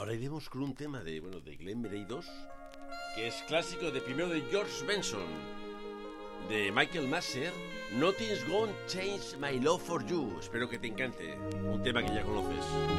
Ahora iremos con un tema de Glenn Murray 2, que es clásico de primero de George Benson, de Michael Masser, Nothing's Gonna Change My Love for You. Espero que te encante, un tema que ya conoces.